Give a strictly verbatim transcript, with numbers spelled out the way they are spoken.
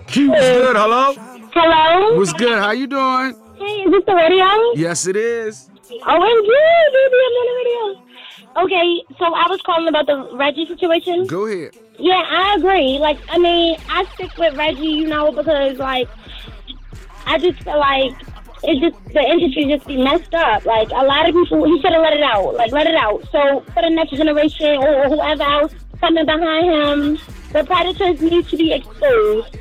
Q, what's good? Hello? Hello? What's good? How you doing? Hey, is this the radio? Yes, it is. Oh, I'm good, baby. I'm on the radio. Okay, so I was calling about the Reggie situation. Go ahead. Yeah, I agree. Like, I mean, I stick with Reggie, you know, because, like, I just feel like it just, the industry just be messed up. Like, a lot of people, he should have let it out. Like, let it out. So, for the next generation or whoever else coming behind him, the predators need to be exposed.